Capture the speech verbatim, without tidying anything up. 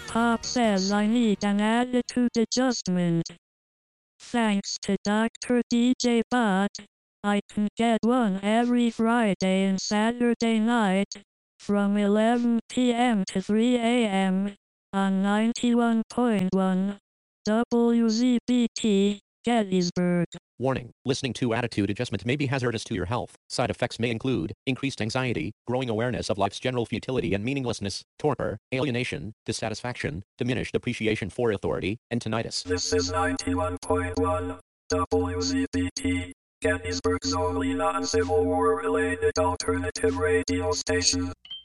Pop says I need an attitude adjustment. Thanks to Doctor D J Bot, I can get one every Friday and Saturday night from eleven p m to three a m on ninety-one point one W Z B T, Gettysburg. Warning, listening to attitude adjustment may be hazardous to your health. Side effects may include increased anxiety, growing awareness of life's general futility and meaninglessness, torpor, alienation, dissatisfaction, diminished appreciation for authority, and tinnitus. This is ninety-one point one W Z B T, Gettysburg's only non-Civil War related alternative radio station.